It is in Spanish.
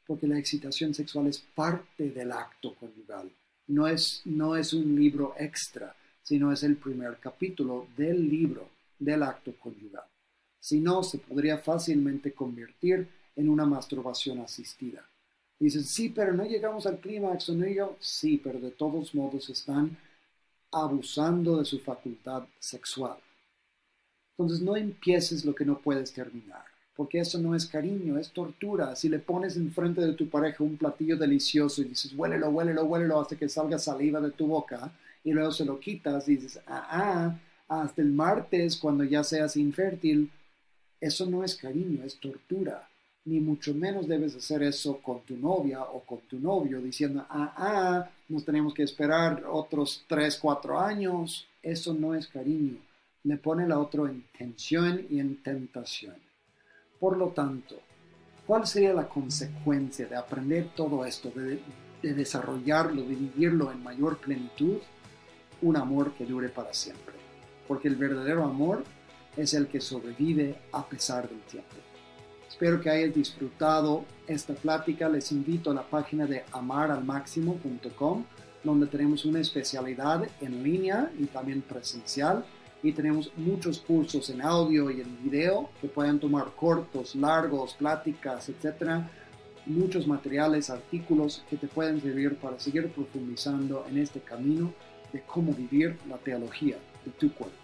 porque la excitación sexual es parte del acto conyugal. No es un libro extra, sino es el primer capítulo del libro del acto conyugal. Si no, se podría fácilmente convertir en una masturbación asistida. Dices, sí, pero no llegamos al clímax, ¿no? Yo, sí, pero de todos modos están abusando de su facultad sexual. Entonces no empieces lo que no puedes terminar, porque eso no es cariño, es tortura. Si le pones enfrente de tu pareja un platillo delicioso y dices, huélelo, huélelo, huélelo hasta que salga saliva de tu boca, y luego se lo quitas y dices, hasta el martes cuando ya seas infértil, eso no es cariño, es tortura. Ni mucho menos debes hacer eso con tu novia o con tu novio, diciendo, nos tenemos que esperar otros 3, 4 años. Eso no es cariño. Le pone la otra en tensión y en tentación. Por lo tanto, ¿cuál sería la consecuencia de aprender todo esto, de desarrollarlo, de vivirlo en mayor plenitud? Un amor que dure para siempre. Porque el verdadero amor es el que sobrevive a pesar del tiempo. Espero que hayas disfrutado esta plática. Les invito a la página de amaralmaximo.com, donde tenemos una especialidad en línea y también presencial. Y tenemos muchos cursos en audio y en video que pueden tomar cortos, largos, pláticas, etc. Muchos materiales, artículos que te pueden servir para seguir profundizando en este camino de cómo vivir la teología de tu cuerpo.